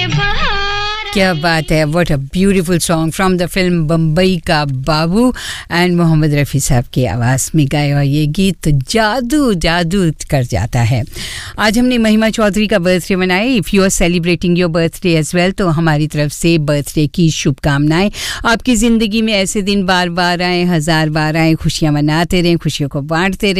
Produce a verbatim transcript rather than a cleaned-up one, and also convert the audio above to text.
क्या बात है, what a beautiful song from the film Bombay का बाबू एंड मोहम्मद रफ़ी साहब की आवाज़ में गाया हुआ ये गीत तो जादू जादू कर जाता है। आज हमने महिमा चौधरी का बर्थडे मनाया। If you are celebrating your birthday as well तो हमारी तरफ से बर्थडे की शुभकामनाएं। आपकी ज़िंदगी में ऐसे दिन बार बार आएँ, हज़ार बार आएँ, खुशियाँ मनाते रहें, खुशियों को बांटते रहें।